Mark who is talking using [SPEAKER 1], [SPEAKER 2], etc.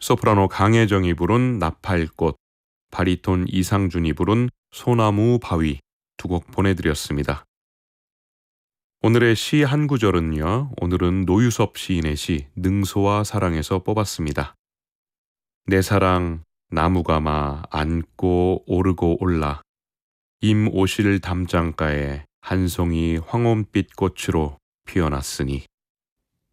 [SPEAKER 1] 소프라노 강혜정이 부른 나팔꽃, 바리톤 이상준이 부른 소나무 바위 두 곡 보내드렸습니다. 오늘의 시 한 구절은요. 오늘은 노유섭 시인의 시 능소와 사랑에서 뽑았습니다. 내 사랑 나무가마 안고 오르고 올라 임오실 담장가에 한 송이 황혼빛 꽃으로 피어났으니